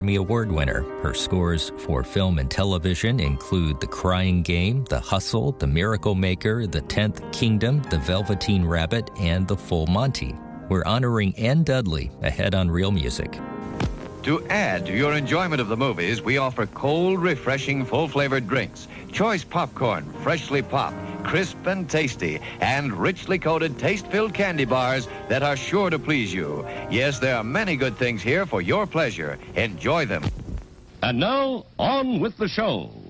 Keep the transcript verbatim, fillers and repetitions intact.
Academy Award winner. Her scores for film and television include The Crying Game, The Hustle, The Miracle Maker, The Tenth Kingdom, The Velveteen Rabbit, and The Full Monty. We're honoring Ann Dudley ahead on Real Music. To add to your enjoyment of the movies, we offer cold, refreshing, full-flavored drinks, choice popcorn, freshly popped, crisp and tasty, and richly coated, taste-filled candy bars that are sure to please you. Yes, there are many good things here for your pleasure. Enjoy them. And now, on with the show.